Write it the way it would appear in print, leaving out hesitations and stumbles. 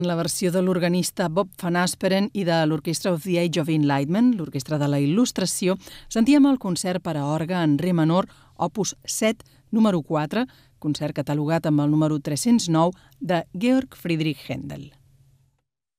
La versió de l'organista Bob van Asperen i de l'Orchestra of the Age of Enlightenment, l'Orquestra de la Il·lustració, sentíem el concert per a orgue en re menor, opus 7, número 4, concert catalogat amb el número 309 de Georg Friedrich Händel.